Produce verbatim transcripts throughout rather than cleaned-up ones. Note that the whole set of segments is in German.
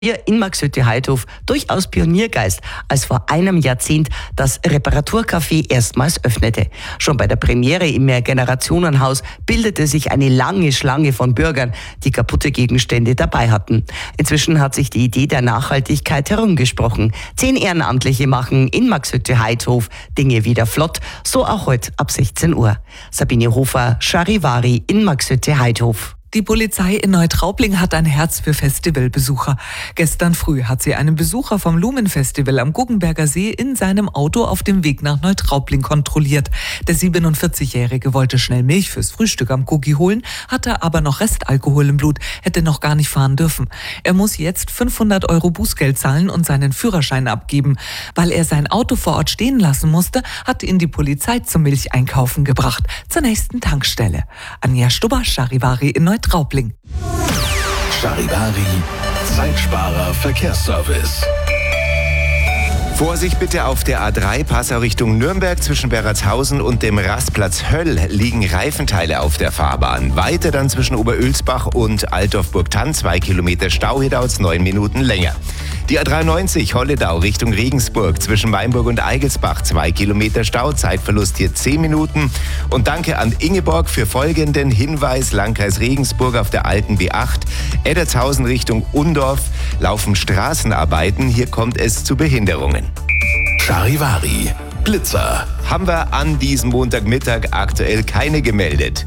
hier in Marxhütte-Heidhof durchaus Pioniergeist, als vor einem Jahrzehnt das Reparaturcafé erstmals öffnete. Schon bei der Premiere im Mehrgenerationenhaus bildete sich eine lange Schlange von Bürgern, die kaputte Gegenstände dabei hatten. Inzwischen hat sich die Idee der Nachhaltigkeit herumgesprochen. Zehn Ehrenamtliche machen in Marxhütte-Heidhof Dinge wieder flott, so auch heute ab sechzehn Uhr. Sabine Hofer, Charivari in Marxhütte-Heidhof. Die Polizei in Neutraubling hat ein Herz für Festivalbesucher. Gestern früh hat sie einen Besucher vom Lumen-Festival am Guggenberger See in seinem Auto auf dem Weg nach Neutraubling kontrolliert. Der siebenundvierzigjährige wollte schnell Milch fürs Frühstück am Guggi holen, hatte aber noch Restalkohol im Blut, hätte noch gar nicht fahren dürfen. Er muss jetzt fünfhundert Euro Bußgeld zahlen und seinen Führerschein abgeben. Weil er sein Auto vor Ort stehen lassen musste, hat ihn die Polizei zum Milcheinkaufen gebracht, zur nächsten Tankstelle. Anja Stubber, Charivari in Neutraubling. Traubling. Charivari, Zeitsparer Verkehrsservice. Vorsicht bitte auf der A drei Passau Richtung Nürnberg. Zwischen Beratshausen und dem Rastplatz Höll liegen Reifenteile auf der Fahrbahn. Weiter dann zwischen Oberölsbach und Altdorf-Burgtann zwei Kilometer Stau. Hier dauert es neun Minuten länger. Die A dreiundneunzig Holledau Richtung Regensburg zwischen Weinburg und Eigelsbach zwei Kilometer Stau. Zeitverlust hier zehn Minuten. Und danke an Ingeborg für folgenden Hinweis. Landkreis Regensburg auf der alten B acht. Eddertshausen Richtung Undorf laufen Straßenarbeiten. Hier kommt es zu Behinderungen. Charivari, Blitzer. Haben wir an diesem Montagmittag aktuell keine gemeldet.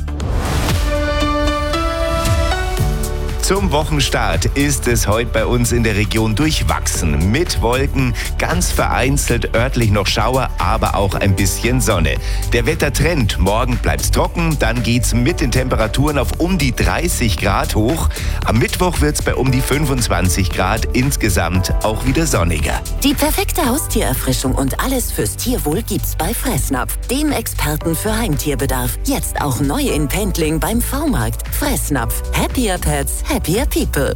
Zum Wochenstart ist es heute bei uns in der Region durchwachsen. Mit Wolken, ganz vereinzelt örtlich noch Schauer, aber auch ein bisschen Sonne. Der Wettertrend, morgen bleibt's trocken, dann geht's mit den Temperaturen auf um die dreißig Grad hoch. Am Mittwoch wird's bei um die fünfundzwanzig Grad, insgesamt auch wieder sonniger. Die perfekte Haustiererfrischung und alles fürs Tierwohl gibt's bei Fressnapf, dem Experten für Heimtierbedarf. Jetzt auch neu in Pendling beim V-Markt. Fressnapf, happier Pets, happier people.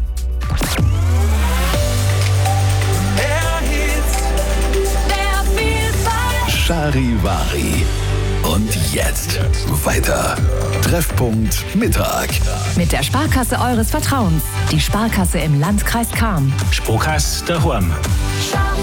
Charivari. Und jetzt weiter. Treffpunkt Mittag. Mit der Sparkasse eures Vertrauens. Die Sparkasse im Landkreis Cham. Sparkasse daheim.